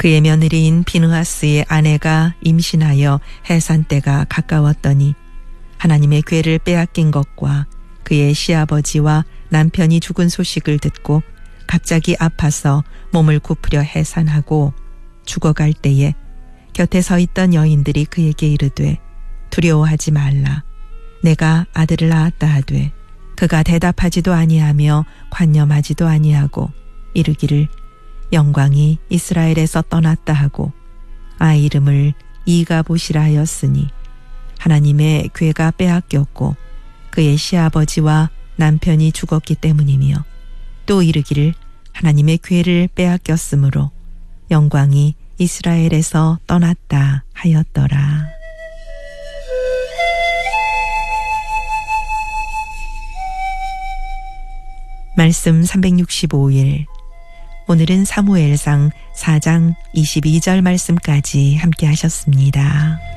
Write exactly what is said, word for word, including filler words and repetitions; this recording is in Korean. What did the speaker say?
그의 며느리인 비느하스의 아내가 임신하여 해산 때가 가까웠더니 하나님의 궤를 빼앗긴 것과 그의 시아버지와 남편이 죽은 소식을 듣고 갑자기 아파서 몸을 굽으려 해산하고 죽어갈 때에 곁에 서 있던 여인들이 그에게 이르되 두려워하지 말라. 내가 아들을 낳았다 하되 그가 대답하지도 아니하며 관념하지도 아니하고 이르기를 영광이 이스라엘에서 떠났다 하고 아이 이름을 이가봇이라 하였으니 하나님의 궤가 빼앗겼고 그의 시아버지와 남편이 죽었기 때문이며 또 이르기를 하나님의 궤를 빼앗겼으므로 영광이 이스라엘에서 떠났다 하였더라. 말씀 삼백육십오 일. 오늘은 사무엘상 사 장 이십이 절 말씀까지 함께 하셨습니다.